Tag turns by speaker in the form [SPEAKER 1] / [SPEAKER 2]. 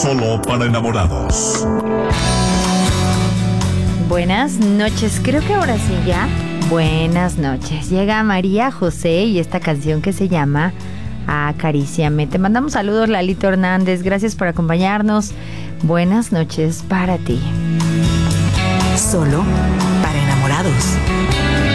[SPEAKER 1] Solo para enamorados.
[SPEAKER 2] Buenas noches, creo que ahora sí ya. Buenas noches. Llega María José y esta canción que se llama Acaríciame. Te mandamos saludos, Lalito Hernández. Gracias por acompañarnos. Buenas noches para ti.
[SPEAKER 3] Solo para enamorados.